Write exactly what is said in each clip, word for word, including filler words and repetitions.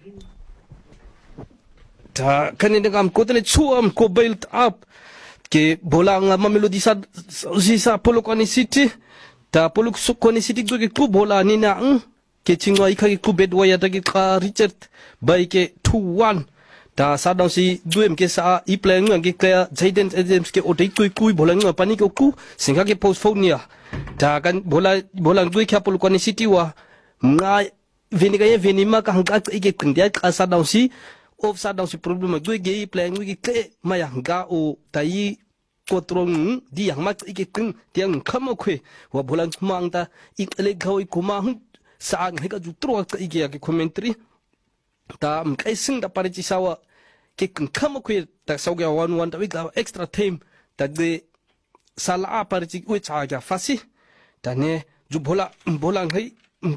ta kanina ngam kotele chuam ko built up ke bola nga Mamelodi sa sa Polokwane City ta Polokwane City do ke ku bola ni na ke chingwa ikha ke ku bedwa ya ta ke ka Richard by ke two one ta sa dong si duem ke sa I play nga ke clear Jaden Adams ke otai kui kui bola nga pani ko ku singa ke postphone ya ta kan bola bola ngui ke Polokwane City wa nga veni ka ye veni ma ka hanga ke kindia ka sa dong si of sa dong si problem ngui ge play ngui ke maya nga o tai kotrong di yang mak ike king tiang khamo khwe wa bolang mang ta ik le khoi kuma hu sa ang heka ju tro ka ike ke commentary ta m kai sing da pare chi sawa ke king khamo khwe ta sau ga one one ta wi extra time ta de sala a pare chi u cha ga fasi ta ne ju bola bolang hai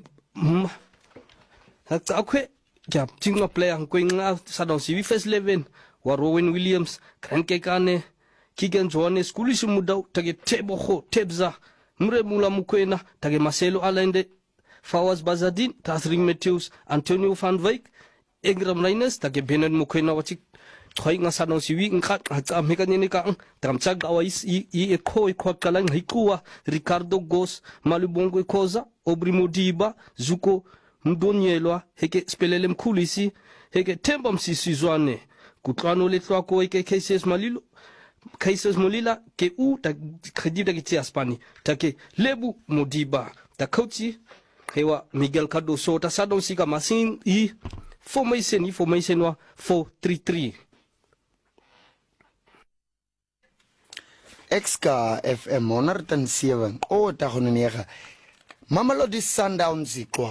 ha ta khwe ja chingma play ang ko nga sa dong si first eleven wa Rowan Williams kan ke kane Kigan Johannes Kulisi mudau tage tebo ho tebza mre mula mukwena tage Marcelo Allende Fawaz Bazadin Catherine Matthews Antonio van Wyk Ingram Reines tage Bernard mukwena wachi khoi nga sanong siwi ngka ka mekanini ka tam chag awais i i khoi khwa kalang hikuwa Ricardo Gos Malubongo Khoza Obri Modiba Zuko Mdonyelwa heke spelelem Kulisi heke tembam sisizwane kutlano letlwa ko ike K C S Malilo Kaisos Molila ke u ta khadida ke tia Spani ta ke Lebu Modiba ta coachi hewa Miguel Cardoso ta sadong sika masin I formation I formation wa four three three X K F M one oh seven o ta gonenega Mamelodi Sundowns kwa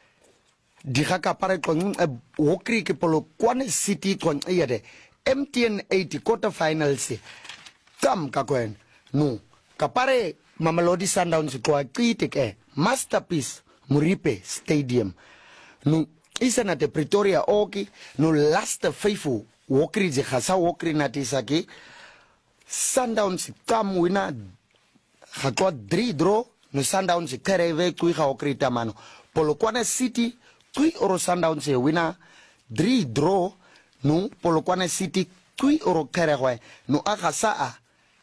di ga ka pare tlong o kri ke Polokwane City tlong e yede M T N eighty quarter finals tam ka kwen no kapare Mamelodi Sundowns kwa qite ke Masterpiece Muripe Stadium no isana te Pretoria oki no last faithful wokri je khasa wokri natisa ki Sundowns tam wina khatwa three draw no Sundowns kereve kui ga wokri tamano Polokwane City kui oro Sundowns wina three draw no Polokwane City kui oro keregwe no agasa a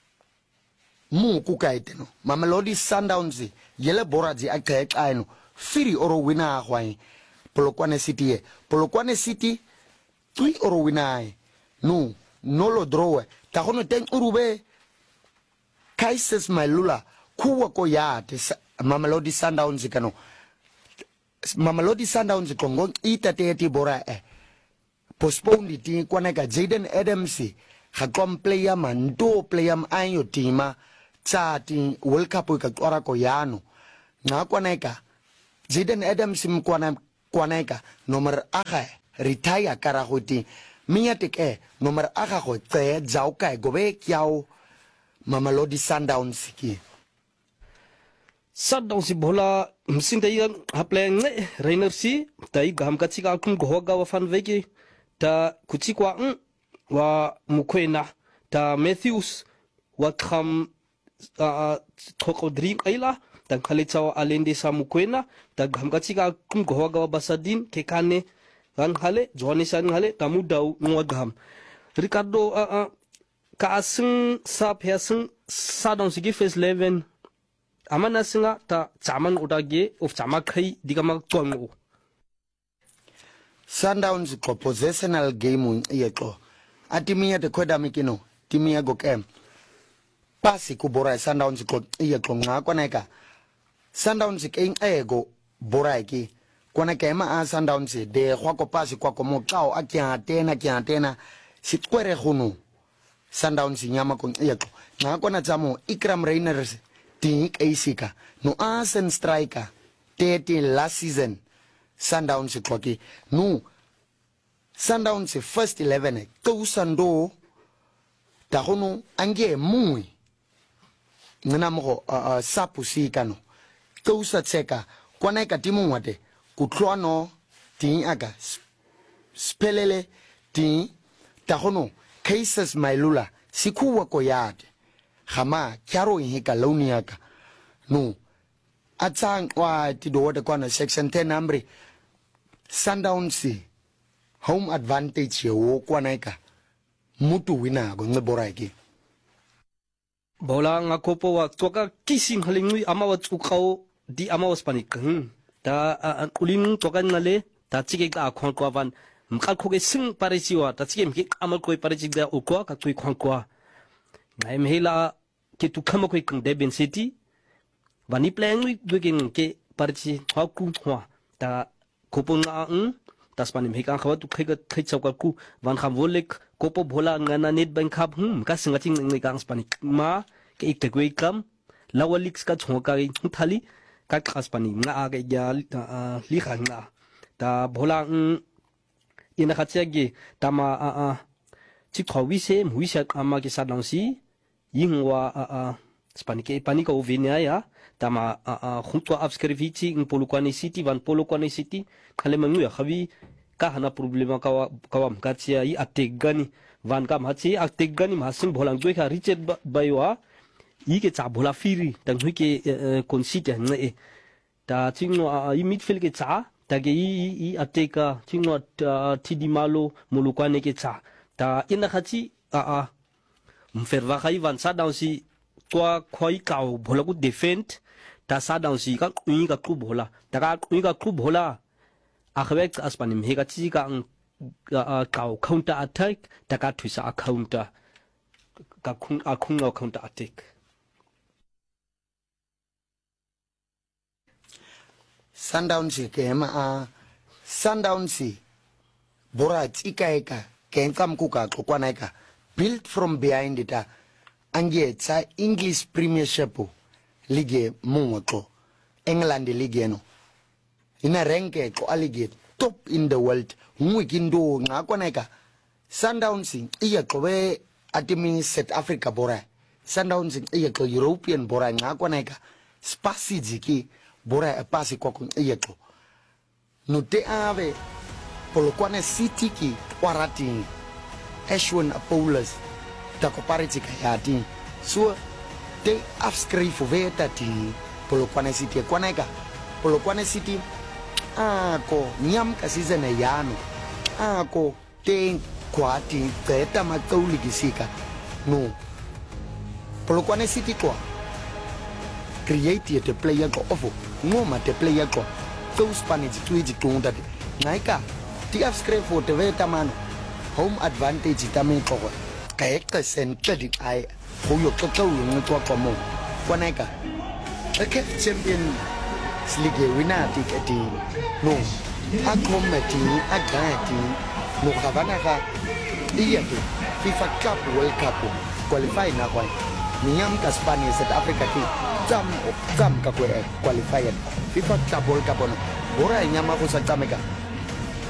mu kukaite no Mamelodi Sundowns yele boraji akeka no firi oro wina hwai Polokwane City e Polokwane City kui oro wina no nolo draw ta hono ten urube Kaises Malula kuwa ko ya te Mamelodi Sundowns kano Mamelodi Sundowns kongo itate ti bora e postpone ti kwana ka Jaden Adams ha kom player man do player ayo tima cha ti World Cup ka ora ko yano na kwana ka Jaden Adams mkwana kwana ka number aga retire kara go ti minya teke number aga go tse jao ka go be kyao Mamelodi Sundowns ki Sundowns bola msinda yang haplang Rainer si tai gam ka chika kum go ga wa fan veki ta kuchikwa n wa mukwena ta Matthews wa kham a khokodri aila ta khalecha Allende sa mukwena ta gamga chika kum goga wa Basadin ke kane ran hale Johannes an hale ta mudau ngwa gam Ricardo a ka asing sa phasing Sundowns gi first eleven amana singa ta chaman odage of chama khai digama tongo Sundowns ko possessional game yeko atimia de kweda mikino timia go kem pasi ku bora Sundowns ko yeko nga kwaneka Sundowns ke ego bora ki kwaneka ma a Sundowns de khwa ko pasi kwa ko mo kao akya tena kya tena sikwere khunu Sundowns nyama ko yeko nga kwana tsamo Ikram Rainers Tink Isika no asen striker thirty last season Sundowns koki no Sundowns first eleven to sando ta hono ange mui ngana mo sapu sikano to sa tseka kwana ka timu wate kutlwano tin aga spelele tin ta hono cases Malula sikuwa ko yade Hama kyaro hika launiaka no atsang wa ti do de kwana section ten ambre Sundowns home advantage wo kwanaika mutu wina go ngebora ke bola nga kopo wa toka kissing halingui ama wa tsukao di ama wa spanik hm ta kulin toka ngale ta chike ka khon kwa van mkal khoge sing parisiwa ta chike mki amal koi parisi da ukwa ka tui khon kwa ngai mhela ke tu khama koi kang de ben city vani plang wi duking ke parisi ha ku khwa ta kopo nga hm ta spani mheka khawa tu khega khai chawka ku van kham volek kopo bola ngana net bank khap hm ka singa ching ngai kang spani ma ke ik te koi kam lawalix ka chhoka ri thali ka khas pani nga ga ya li kha nga ta bola ina khatia ge tama a a chi khawi se mui sa ama ke sa dangsi yingwa a a spani ke pani ka ovinia ya tama a a khutwa abskriviti in polukwani city van polukwani city khale mangu ya khawi ka hana problema ka kawam ka chia i atek gani van kam hachi atek gani masin bolang joi kha richard baywa i ke cha bola firi tang hui ke consider nge ta chingno i midfield ke cha ta ge i i ateka chingno tidi malo mulukwane ke cha ta ina khachi a a mferwa khai van sa down si kwa khoi kaw bola ku defend ta sa down si ka kui ka ku bola ta ka kui ka ku bola a khwek aspanim he ka chi ka kaw counter attack ta ka thuisa counter ka khung a khung counter attack Sundowns ke ma a Sundowns bora tsikaeka ke nkam ku ka kwanaika built from behind it ange tsa English Premiership League mongotlo England League no ina ranke ko alige top in the world ngwe kindo nga kwanaika Sundowns iya kowe atimi South Africa bora Sundowns iya ko European bora nga kwanaika spasi ziki bora e pasi kwa kun iyeto no te ave Polokwane city ki warati Ashwin Apollos ta ko pariti ka yati so te afskrifu veta ti Polokwane city kwanaika Polokwane city ako nyam ka season yano ako te kwati teta matuli kisika no Polokwane city kwa create the player go ofo ngoma the player go those spanish tweet tunda naika ti afscribe for the veta man home advantage tame ko ka ekta center di ai ho yo to to yo to ko mo kwaneka the champion league winner ticket no a committee a gati no khavana ka iya FIFA Cup World Cup qualify na kwa niyam ka Spanish South Africa ti jam jam ka qualifier FIFA Cup World Cup no bora nyama ko sa tameka